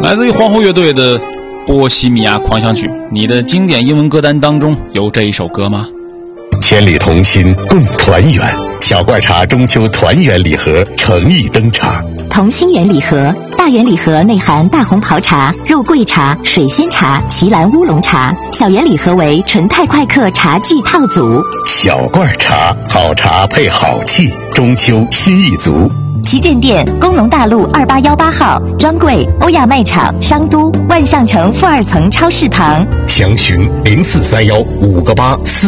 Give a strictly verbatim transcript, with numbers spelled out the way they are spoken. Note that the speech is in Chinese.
来自于皇后乐队的《波西米亚狂想曲》，你的经典英文歌单当中有这一首歌吗？ 千里同心共团圆，小罐茶中秋团圆礼盒诚意登场。 同心圆礼盒，大圆礼盒内含大红袍茶、肉桂茶、水仙茶、奇兰乌龙茶；小圆礼盒为纯泰快客茶具套组。 小罐茶，好茶配好气，中秋心意足。 旗舰店：工农大路二八幺八号，专柜：欧亚卖场、商都万象城负二层超市旁。 详询零四三幺五个八四。